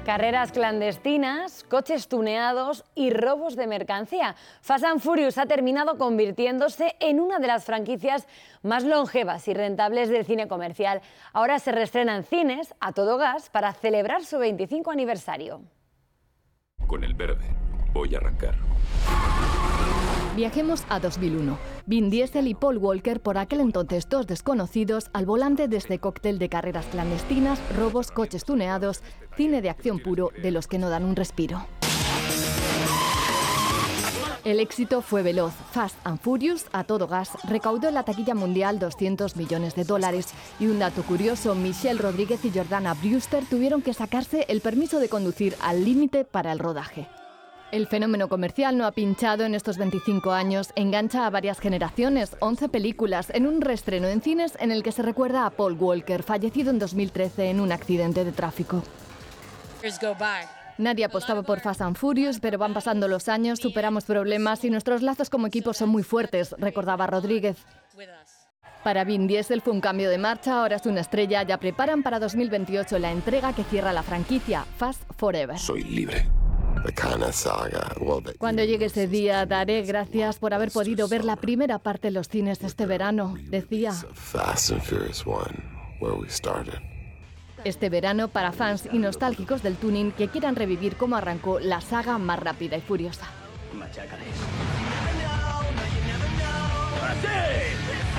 Carreras clandestinas, coches tuneados y robos de mercancía. Fast and Furious ha terminado convirtiéndose en una de las franquicias más longevas y rentables del cine comercial. Ahora se reestrena en cines a todo gas para celebrar su 25 aniversario. Con el verde voy a arrancar. Viajemos a 2001. Vin Diesel y Paul Walker, por aquel entonces dos desconocidos, al volante de este cóctel de carreras clandestinas, robos, coches tuneados, cine de acción puro de los que no dan un respiro. El éxito fue veloz. Fast and Furious, a todo gas, recaudó en la taquilla mundial $200 millones. Y un dato curioso, Michelle Rodríguez y Jordana Brewster tuvieron que sacarse el permiso de conducir al límite para el rodaje. El fenómeno comercial no ha pinchado en estos 25 años, engancha a varias generaciones, 11 películas, en un reestreno en cines en el que se recuerda a Paul Walker, fallecido en 2013 en un accidente de tráfico. Nadie apostaba por Fast and Furious, pero van pasando los años, superamos problemas y nuestros lazos como equipo son muy fuertes, recordaba Rodríguez. Para Vin Diesel fue un cambio de marcha, ahora es una estrella, ya preparan para 2028 la entrega que cierra la franquicia, Fast Forever. Soy libre. Cuando llegue ese día, daré gracias por haber podido ver la primera parte en los cines este verano, decía. Este verano para fans y nostálgicos del tuning que quieran revivir cómo arrancó la saga más rápida y furiosa. ¡Así!